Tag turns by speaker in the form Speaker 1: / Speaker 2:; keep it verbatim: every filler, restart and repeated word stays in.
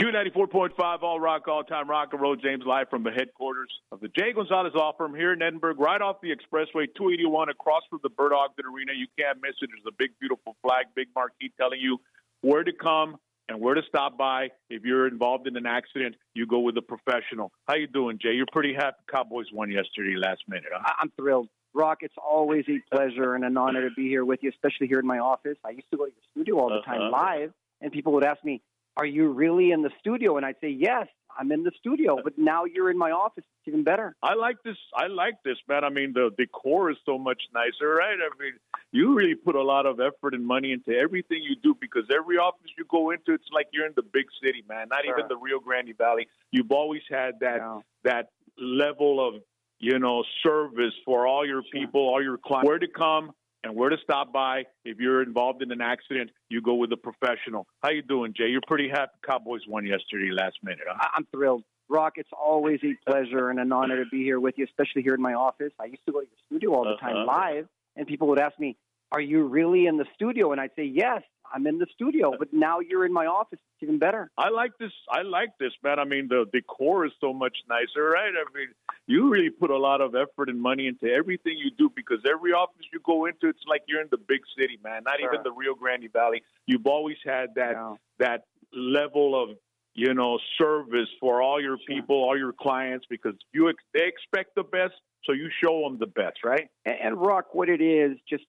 Speaker 1: Q ninety-four point five, All Rock, All Time Rock and Roll. James live from the headquarters of the Jay Gonzalez Law Firm here in Edinburgh, right off the expressway, two eighty-one, across from the Bird Ogden Arena. You can't miss it. There's a big, beautiful flag, big marquee telling you where to come and where to stop by. If you're involved in an accident, you go with a professional. How you doing, Jay? You're pretty happy Cowboys won yesterday last minute, huh?
Speaker 2: I'm thrilled. Rock, it's always a pleasure and an honor to be here with you, especially here in my office. I used to go to your studio all the time
Speaker 1: Uh-huh.
Speaker 2: live, and people would ask me, are you really in the studio? And I'd say, yes, I'm in the studio, but now you're in my office. It's even better.
Speaker 1: I like this. I like this, man. I mean, the decor is so much nicer, right? I mean, you really put a lot of effort and money into everything you do because every office you go into, it's like you're in the big city, man. Not
Speaker 2: Sure.
Speaker 1: even the Rio Grande Valley. You've always had that
Speaker 2: Yeah.
Speaker 1: that level of, you know, service for all your
Speaker 2: Sure.
Speaker 1: people, all your clients. Where to come and where to stop by. If you're involved in an accident, you go with a professional. How you doing, Jay? You're pretty happy Cowboys won yesterday last minute, huh?
Speaker 2: I- I'm thrilled. Rock, it's always a pleasure and an honor to be here with you, especially here in my office. I used to go to your studio all the time
Speaker 1: Uh-huh.
Speaker 2: live, and people would ask me, are you really in the studio? And I'd say, yes, I'm in the studio, but now you're in my office. It's even better.
Speaker 1: I like this. I like this, man. I mean, the decor is so much nicer, right? I mean, you really put a lot of effort and money into everything you do because every office you go into, it's like you're in the big city, man. Not
Speaker 2: Sure.
Speaker 1: even the Rio Grande Valley. You've always had that
Speaker 2: Yeah.
Speaker 1: that level of, you know, service for all your
Speaker 2: Sure.
Speaker 1: people, all your clients, because you ex- they expect the best, so you show them the best, right?
Speaker 2: And, and Rock, what it is, just